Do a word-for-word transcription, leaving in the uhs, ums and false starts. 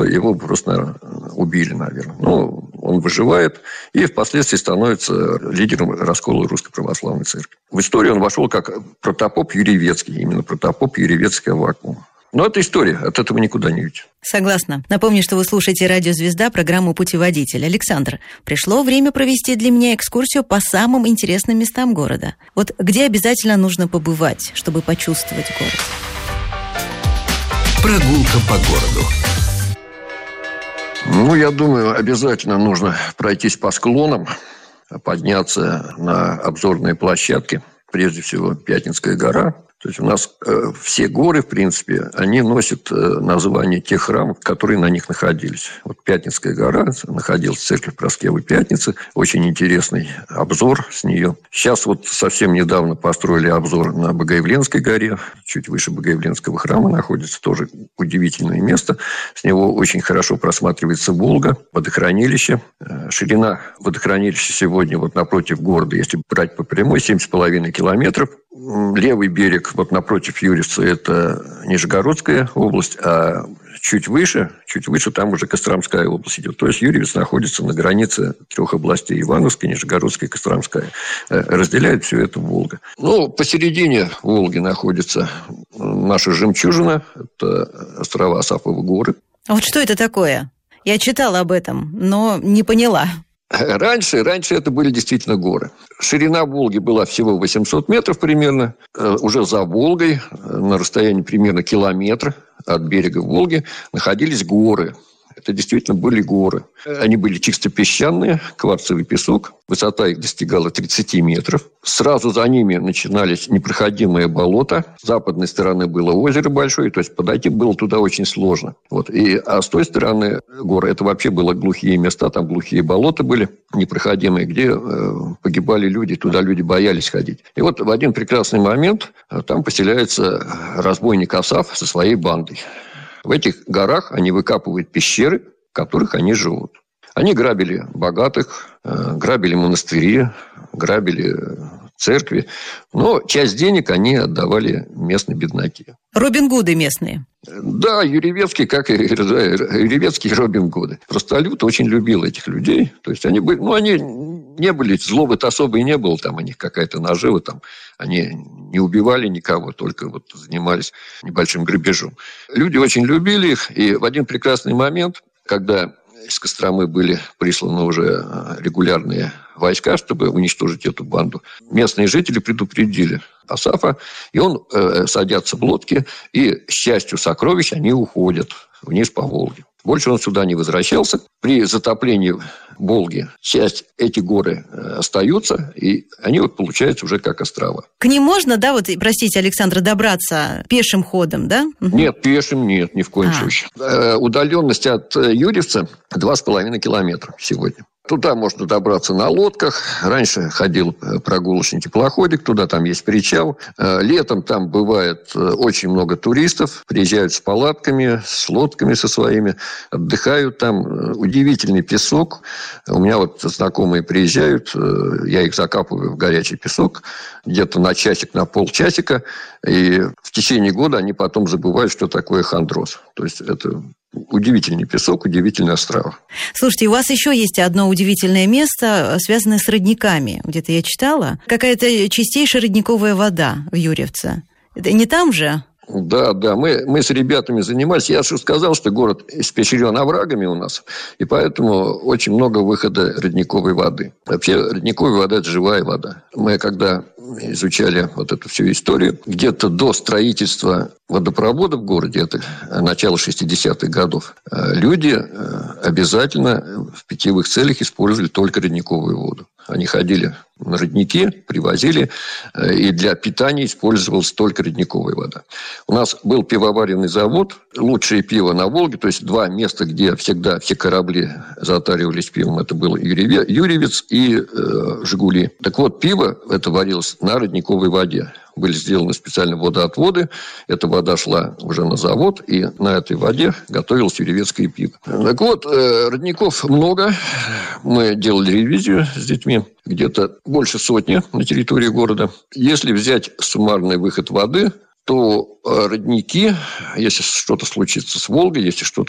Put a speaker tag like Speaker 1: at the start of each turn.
Speaker 1: его просто убили, наверное. Но он выживает и впоследствии становится лидером раскола Русской Православной Церкви. В историю он вошел как протопоп Юрьевецкий, именно протопоп Юрьевецкий Аввакум. Но это история, от этого никуда не уйти.
Speaker 2: Согласна. Напомню, что вы слушаете «Радио Звезда», программу «Путеводитель». Александр, пришло время провести для меня экскурсию по самым интересным местам города. Вот где обязательно нужно побывать, чтобы почувствовать город?
Speaker 3: Прогулка по городу.
Speaker 1: Ну, я думаю, обязательно нужно пройтись по склонам, подняться на обзорные площадки. Прежде всего, Пятницкая гора. То есть у нас э, все горы, в принципе, они носят э, название тех храмов, которые на них находились. Вот Пятницкая гора, находилась церковь Проскевы Пятницы. Очень интересный обзор с нее. Сейчас вот совсем недавно построили обзор на Богоявленской горе. Чуть выше Богоявленского храма находится тоже удивительное место. С него очень хорошо просматривается Волга, водохранилище. Ширина водохранилища сегодня вот напротив города, если брать по прямой, семь с половиной километров. Левый берег вот напротив Юрьевца – это Нижегородская область, а чуть выше, чуть выше там уже Костромская область идет. То есть Юрьевец находится на границе трех областей – Ивановской, Нижегородской и Костромская. Разделяет все это Волга. Ну, посередине Волги находится наша жемчужина – это острова Асафовы горы.
Speaker 2: А вот что это такое? Я читала об этом, но не поняла.
Speaker 1: Раньше, раньше это были действительно горы. Ширина Волги была всего восемьсот метров примерно. Уже за Волгой, на расстоянии примерно километра от берега Волги, находились горы. Это действительно были горы. Они были чисто песчаные, кварцевый песок. Высота их достигала тридцать метров. Сразу за ними начинались непроходимые болота. С западной стороны было озеро большое, то есть подойти было туда очень сложно. Вот. И, а с той стороны горы, это вообще было глухие места, там глухие болота были непроходимые, где э, погибали люди, туда люди боялись ходить. И вот в один прекрасный момент там поселяется разбойник Асаф со своей бандой. В этих горах они выкапывают пещеры, в которых они живут. Они грабили богатых, грабили монастыри, грабили церкви. Но часть денег они отдавали местные бедноки.
Speaker 2: Робин Гуды местные.
Speaker 1: Да, Юрьевецкий, как и Юрьевецкие Робин Гуды. Простолюд очень любил этих людей. То есть они были, ну, они не были, злобы-то особо и не было, там у них какая-то нажива, там они не убивали никого, только вот занимались небольшим грабежом. Люди очень любили их, и в один прекрасный момент, когда из Костромы были присланы уже регулярные войска, чтобы уничтожить эту банду, местные жители предупредили Асафа, и он э, садятся в лодки, и с частью сокровищ они уходят вниз по Волге. Больше он сюда не возвращался. При затоплении Волги часть эти горы остаются, и они вот получаются уже как острова.
Speaker 2: К ним можно, да, вот, простите, Александр, добраться пешим ходом, да?
Speaker 1: Нет, пешим нет, ни в коем случае. А. Удаленность от Юрьевца два с половиной километра сегодня. Туда можно добраться на лодках. Раньше ходил прогулочный теплоходик, туда там есть причал. Летом там бывает очень много туристов. Приезжают с палатками, с лодками со своими, отдыхают там. Удивительный песок. У меня вот знакомые приезжают, я их закапываю в горячий песок, где-то на часик, на полчасика. И в течение года они потом забывают, что такое хондроз. То есть это... удивительный песок, удивительный остров.
Speaker 2: Слушайте, у вас еще есть одно удивительное место, связанное с родниками. Где-то я читала. Какая-то чистейшая родниковая вода в Юрьевце. Это не там же?
Speaker 1: Да, да, мы, мы с ребятами занимались. Я же сказал, что город испещрен оврагами у нас, и поэтому очень много выхода родниковой воды. Вообще, родниковая вода – это живая вода. Мы, когда изучали вот эту всю историю, где-то до строительства водопровода в городе, это начало шестидесятых годов, люди обязательно в питьевых целях использовали только родниковую воду. Они ходили на родники, привозили, и для питания использовалась только родниковая вода. У нас был пивоваренный завод, лучшее пиво на Волге, то есть два места, где всегда все корабли затаривались пивом, это был Юрьевец и э, Жигули. Так вот, пиво это варилось на родниковой воде. Были сделаны специальные водоотводы. Эта вода шла уже на завод, и на этой воде готовилось юрьевецкое пиво. Так вот, родников много. Мы делали ревизию с детьми. Где-то больше сотни на территории города. Если взять суммарный выход воды, то родники, если что-то случится с Волгой, если что-то